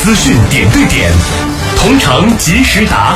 资讯点对点，同城及时答。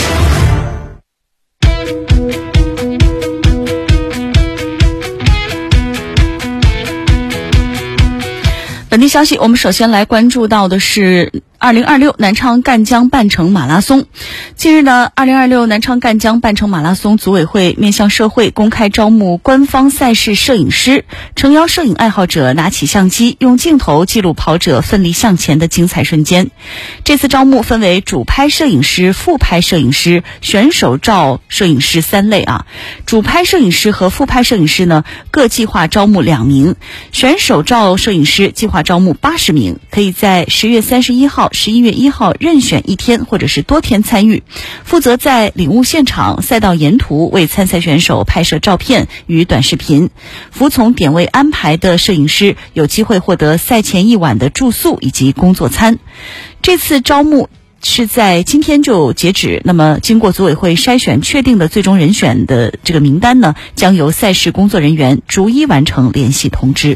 本地消息，我们首先来关注到的是2026南昌赣江半程马拉松。近日呢，2026南昌赣江半程马拉松组委会面向社会公开招募官方赛事摄影师，诚邀摄影爱好者拿起相机，用镜头记录跑者奋力向前的精彩瞬间。这次招募分为主拍摄影师、副拍摄影师、选手照摄影师3类啊。主拍摄影师和副拍摄影师呢，各计划招募2名；选手照摄影师计划招募80名，可以在10月31号、11月1号任选1天或者是多天参与，负责在领悟现场、赛道沿途为参赛选手拍摄照片与短视频。服从点位安排的摄影师有机会获得赛前1晚的住宿以及工作餐。这次招募是在今天就截止，那么经过组委会筛选确定的最终人选的这个名单呢，将由赛事工作人员逐一完成联系通知。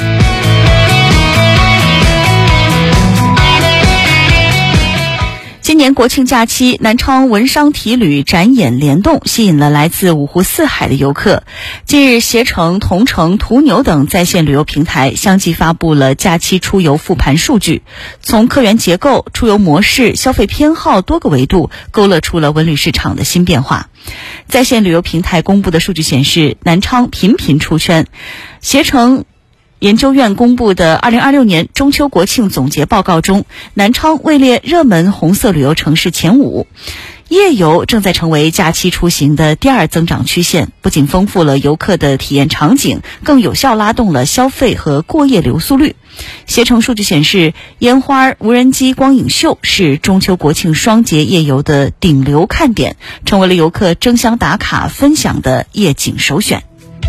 今年国庆假期，南昌文商体旅展演联动，吸引了来自五湖四海的游客。近日，携程、同程、途牛等在线旅游平台相继发布了假期出游复盘数据，从客源结构、出游模式、消费偏好多个维度，勾勒出了文旅市场的新变化。在线旅游平台公布的数据显示，南昌频频出圈。携程研究院公布的2026年中秋国庆总结报告中，南昌位列热门红色旅游城市前5。夜游正在成为假期出行的第2增长曲线，不仅丰富了游客的体验场景，更有效拉动了消费和过夜留宿率。携程数据显示，烟花、无人机光影秀是中秋国庆双节夜游的顶流看点，成为了游客争相打卡分享的夜景首选。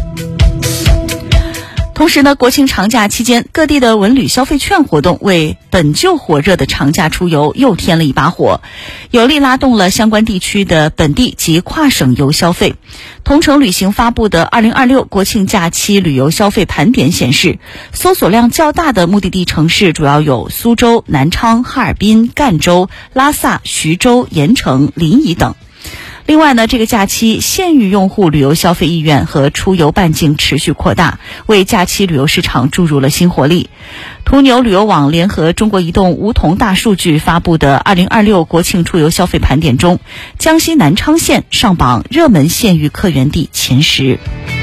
同时呢，国庆长假期间，各地的文旅消费券活动为本就火热的长假出游又添了一把火，有力拉动了相关地区的本地及跨省游消费。同程旅行发布的2026国庆假期旅游消费盘点显示，搜索量较大的目的地城市主要有苏州、南昌、哈尔滨、赣州、拉萨、徐州、盐城、临沂等。另外呢，这个假期县域用户旅游消费意愿和出游半径持续扩大，为假期旅游市场注入了新活力。途牛旅游网联合中国移动梧桐大数据发布的2026国庆出游消费盘点中，江西南昌县上榜热门县域客源地前10。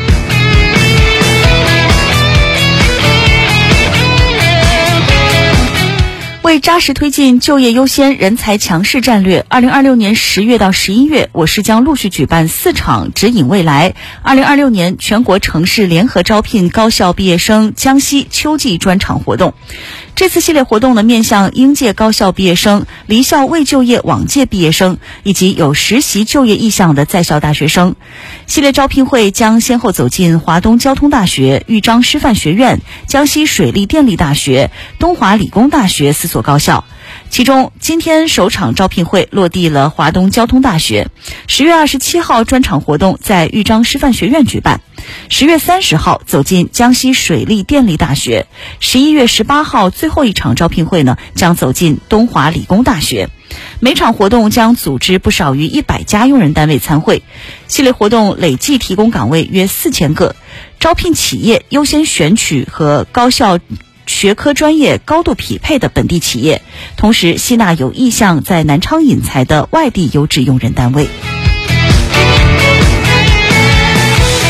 为扎实推进就业优先、人才强势战略，2026年10月到11月，我市将陆续举办4场指引未来2026年全国城市联合招聘高校毕业生江西秋季专场活动。这次系列活动呢，面向应届高校毕业生、离校未就业往届毕业生以及有实习就业意向的在校大学生。系列招聘会将先后走进华东交通大学、豫章师范学院、江西水利电力大学、东华理工大学4所高校。其中，今天首场招聘会落地了华东交通大学，10月27号专场活动在豫章师范学院举办，10月30号走进江西水利电力大学，11月18号最后一场招聘会呢，将走进东华理工大学。每场活动将组织不少于100家用人单位参会，系列活动累计提供岗位约4000个，招聘企业优先选取和高校学科专业高度匹配的本地企业，同时吸纳有意向在南昌引才的外地优质用人单位。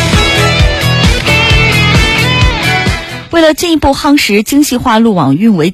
为了进一步夯实精细化路网运维